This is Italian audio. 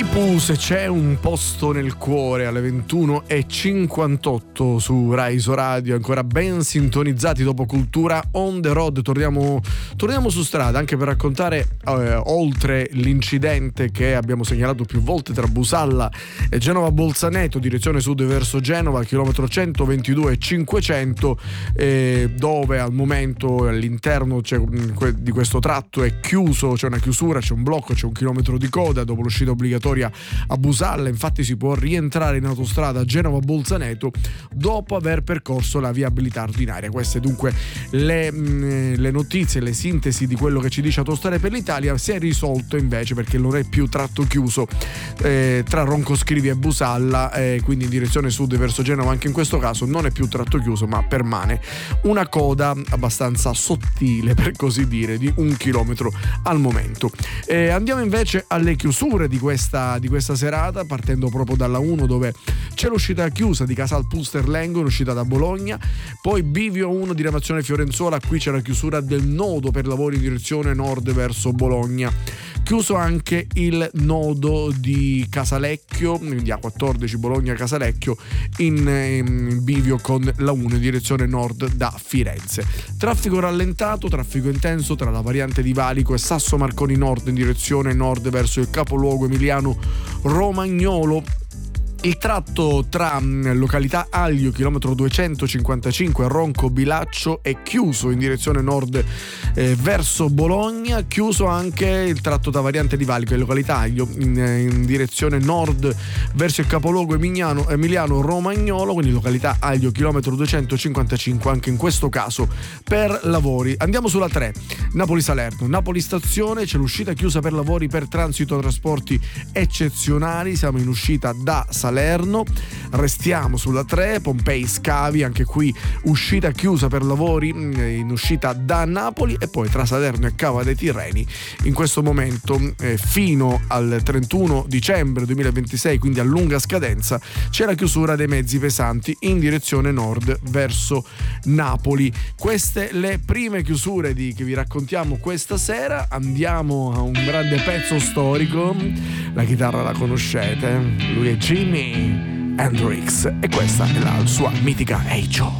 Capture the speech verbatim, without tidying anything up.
Tipu, se c'è un posto nel cuore, alle ventuno e cinquantotto su Rai So Radio, ancora ben sintonizzati dopo Cultura on the road. Torniamo, torniamo su strada anche per raccontare, eh, oltre l'incidente che abbiamo segnalato più volte tra Busalla e Genova Bolzaneto, direzione sud verso Genova, chilometro centoventidue e cinquecento, eh, dove al momento all'interno c'è, di questo tratto è chiuso, c'è una chiusura, c'è un blocco, c'è un chilometro di coda dopo l'uscita obbligatoria a Busalla. Infatti si può rientrare in autostrada Genova-Bolzaneto dopo aver percorso la viabilità ordinaria. Queste dunque le, mh, le notizie, le sintesi di quello che ci dice Autostrade per l'Italia. Si è risolto invece, perché non è più tratto chiuso eh, tra Roncoscrivi e Busalla, eh, quindi in direzione sud verso Genova. Anche in questo caso non è più tratto chiuso, ma permane una coda abbastanza sottile, per così dire, di un chilometro al momento. Eh, andiamo invece alle chiusure di questa di questa serata, partendo proprio dalla uno, dove c'è l'uscita chiusa di Casal Pusterlengo, l'uscita da Bologna. Poi Bivio uno, diramazione Fiorenzuola, qui c'è la chiusura del nodo per lavori in direzione nord verso Bologna. Chiuso anche il nodo di Casalecchio, quindi A quattordici Bologna-Casalecchio, in, in bivio con la uno in direzione nord da Firenze. Traffico rallentato, traffico intenso tra la variante di Valico e Sasso Marconi Nord in direzione nord verso il capoluogo emiliano Romagnolo. Il tratto tra località Aglio, chilometro duecentocinquantacinque, Ronco Bilaccio, è chiuso in direzione nord eh, verso Bologna. Chiuso anche il tratto da variante di Valico e località Aglio in, in direzione nord verso il capoluogo emiliano, emiliano Romagnolo, quindi località Aglio, chilometro duecentocinquantacinque, anche in questo caso per lavori. Andiamo sulla tre, Napoli-Salerno. Napoli stazione, c'è l'uscita chiusa per lavori per transito trasporti eccezionali. Siamo in uscita da Salerno. Salerno. Restiamo sulla tre, Pompei Scavi, anche qui uscita chiusa per lavori in uscita da Napoli. E poi tra Salerno e Cava dei Tirreni in questo momento eh, fino al trentuno dicembre duemilaventisei, quindi a lunga scadenza, c'è la chiusura dei mezzi pesanti in direzione nord verso Napoli. Queste le prime chiusure di, che vi raccontiamo questa sera. Andiamo a un grande pezzo storico, la chitarra la conoscete, lui è Jimi Hendrix e questa è la sua mitica Hey Joe.